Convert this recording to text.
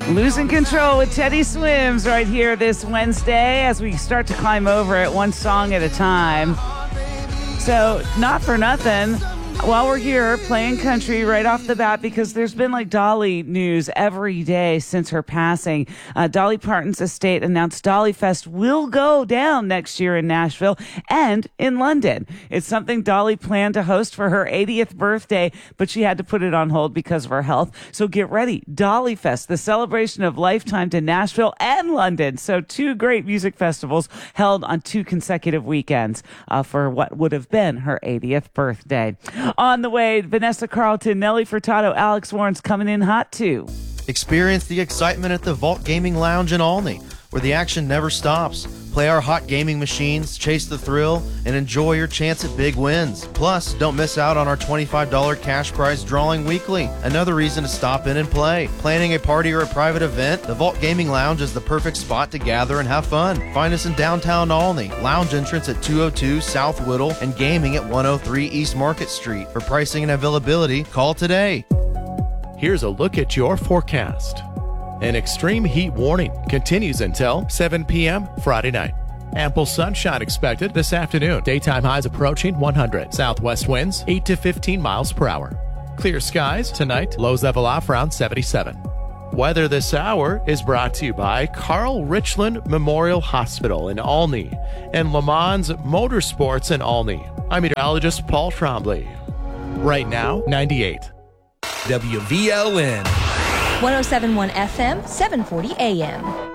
Losing Control with Teddy Swims right here this Wednesday as we start to climb over it one song at a time. So, not for nothing, while we're here playing country right off the bat, because there's been like Dolly news every day since her passing. Dolly Parton's estate announced Dolly Fest will go down next year in Nashville and in London. It's something Dolly planned to host for her 80th birthday, but she had to put it on hold because of her health. So get ready. Dolly Fest, the celebration of lifetime to Nashville and London. So two great music festivals held on 2 consecutive weekends for what would have been her 80th birthday. On the way, Vanessa Carlton, Nelly Furtado, Alex Warren's coming in hot too. Experience the excitement at the Vault Gaming Lounge in Olney, where the action never stops. Play our hot gaming machines, chase the thrill, and enjoy your chance at big wins. Plus, don't miss out on our $25 cash prize drawing weekly. Another reason to stop in and play. Planning a party or a private event? The Vault Gaming Lounge is the perfect spot to gather and have fun. Find us in downtown Olney. Lounge entrance at 202 South Whittle and gaming at 103 East Market Street. For pricing and availability, call today. Here's a look at your forecast. An extreme heat warning continues until 7 p.m. Friday night. Ample sunshine expected this afternoon. Daytime highs approaching 100. Southwest winds 8 to 15 miles per hour. Clear skies tonight. Lows level off around 77. Weather this hour is brought to you by Carl Richland Memorial Hospital in Olney and Le Mans Motorsports in Olney. I'm meteorologist Paul Trombley. Right now, 98. WVLN. 107.1 FM, 740 AM.